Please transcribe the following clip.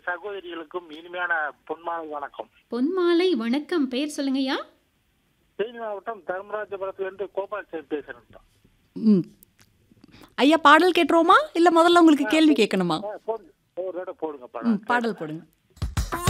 சகோதரிகளுக்கும் இனிமையான பொன்மாலை வணக்கம். பொன்மாலை வணக்கம். பெயர் சொல்லுங்கய்யா. தேனி மாவட்டம் தர்மராஜபுரத்திலிருந்து கோபால் சேன் பேசுறேன். ம். ஐயா பாடல் கேட்டுருவோமா? இல்ல முதல்ல உங்களுக்கு கேள்வி கேட்கணுமா? போடுங்க, ஒரு தடவை போடுங்க ம், படம். பாடல் போடுங்க.